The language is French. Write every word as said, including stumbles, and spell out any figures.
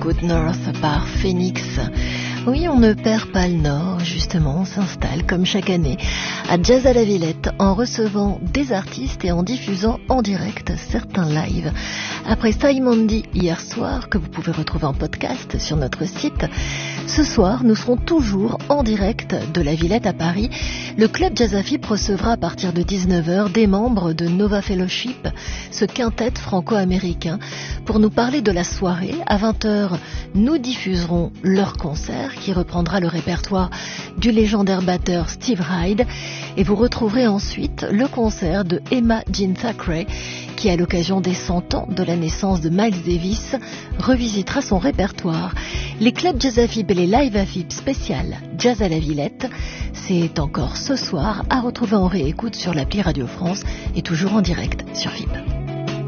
Good North par Phoenix. Oui, on ne perd pas le Nord, justement, on s'installe comme chaque année à Jazz à la Villette en recevant des artistes et en diffusant en direct certains lives. Après Saïmandi hier soir, que vous pouvez retrouver en podcast sur notre site, ce soir nous serons toujours en direct de la Villette à Paris. Le club Jazz Afib recevra à partir de dix-neuf heures des membres de Nova Fellowship, ce quintet franco-américain, pour nous parler de la soirée. À vingt heures, nous diffuserons leur concert qui reprendra le répertoire du légendaire batteur Steve Hyde, et vous retrouverez ensuite le concert de Emma Jean Thackeray qui, à l'occasion des cent ans de la naissance de Miles Davis, revisitera son répertoire. Les clubs Jazz Afib et les live Afib spécial Jazz à la Villette, c'est encore ce soir à retrouver en réécoute sur l'appli Radio France et toujours en direct sur F I B.